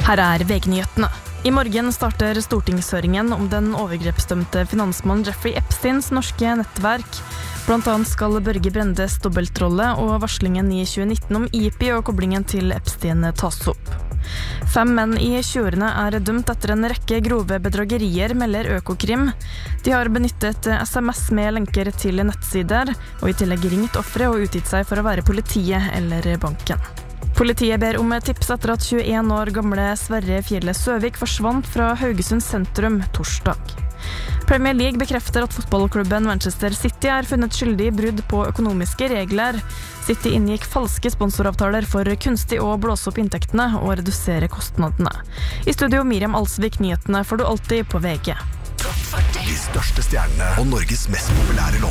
Her VG-nyhetene. I morgen starter stortingshøringen om den overgrepsdømte finansmannen Jeffrey Epsteins norske nettverk. Blant annet skal Børge Brendes dobbeltrolle og varslingen i 2019 om IP og koblingen til Epstein tas opp. 5 menn i 20-årene dømt etter en rekke grove bedragerier, melder Økokrim. De har benyttet SMS med lenker til nettsider, og i tillegg ringt offre og utgitt seg for å være politiet eller banken. Politiet ber om tips etter at 21 år gamle Sverre Fjelle Søvik forsvant fra Haugesund sentrum torsdag. Premier League bekrefter at fotballklubben Manchester City funnet skyldig i brudd på økonomiske regler. City inngikk falske sponsoravtaler for kunstig å blåse opp inntektene og redusere kostnadene. I studio Miriam Alsvik, nyhetene får du alltid på VG. De største stjernene og Norges mest populære låter.